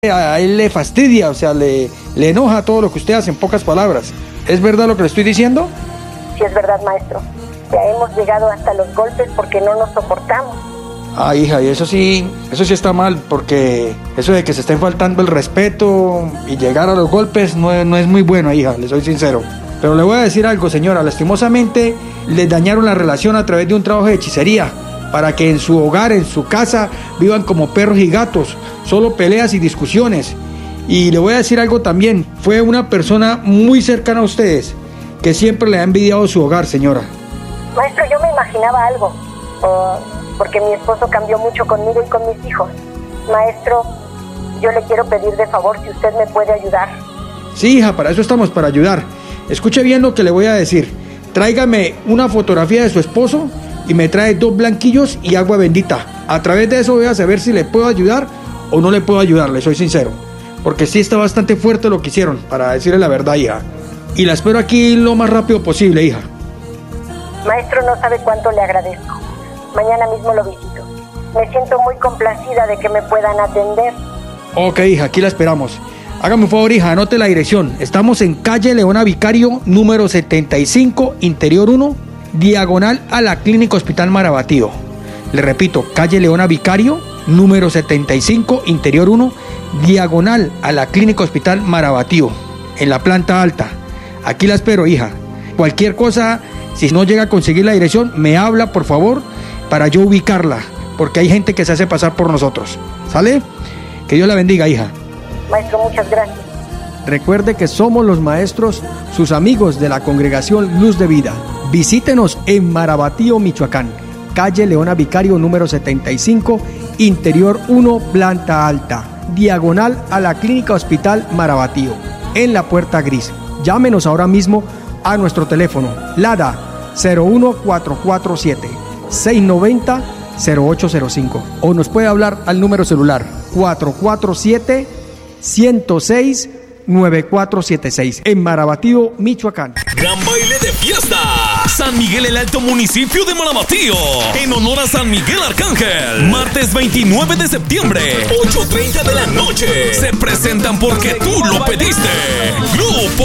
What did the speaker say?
A él le fastidia, o sea, le enoja todo lo que usted hace, en pocas palabras. ¿Es verdad lo que le estoy diciendo? Sí, es verdad, maestro. Ya hemos llegado hasta los golpes porque no nos soportamos. Ah, hija, y eso sí está mal, porque eso de que se estén faltando el respeto y llegar a los golpes no es muy bueno, hija, le soy sincero. Pero le voy a decir algo, señora, lastimosamente les dañaron la relación a través de un trabajo de hechicería, para que en su hogar, en su casa, vivan como perros y gatos, solo peleas y discusiones. Y le voy a decir algo también, fue una persona muy cercana a ustedes, que siempre le ha envidiado su hogar, señora. Maestro, yo me imaginaba algo, porque mi esposo cambió mucho conmigo y con mis hijos. Maestro, yo le quiero pedir de favor si usted me puede ayudar. Sí, hija, para eso estamos, para ayudar. Escuche bien lo que le voy a decir. Tráigame una fotografía de su esposo y me trae 2 blanquillos y agua bendita. A través de eso voy a saber si le puedo ayudar o no le puedo ayudar, le soy sincero. Porque sí está bastante fuerte lo que hicieron, para decirle la verdad, hija. Y la espero aquí lo más rápido posible, hija. Maestro, no sabe cuánto le agradezco. Mañana mismo lo visito. Me siento muy complacida de que me puedan atender. Ok, hija, aquí la esperamos. Hágame un favor, hija, anote la dirección. Estamos en calle Leona Vicario, número 75, interior 1, diagonal a la Clínica Hospital Marabatío. Le repito, calle Leona Vicario, número 75, interior 1, diagonal a la Clínica Hospital Marabatío, en la planta alta. Aquí la espero, hija. Cualquier cosa, si no llega a conseguir la dirección, me habla, por favor, para yo ubicarla, porque hay gente que se hace pasar por nosotros. ¿Sale? Que Dios la bendiga, hija. Maestro, muchas gracias. Recuerde que somos los maestros, sus amigos de la Congregación Luz de Vida. Visítenos en Marabatío, Michoacán, calle Leona Vicario número 75, interior 1, planta alta, diagonal a la Clínica Hospital Marabatío, en la puerta gris. Llámenos ahora mismo a nuestro teléfono LADA 01447 690 0805 o nos puede hablar al número celular 447-106-9476 en Marabatío, Michoacán. Gran baile de fiesta. San Miguel el Alto, municipio de Marabatío, en honor a San Miguel Arcángel. Martes 29 de septiembre, 8:30 de la noche. Se presentan porque tú lo pediste. Grupo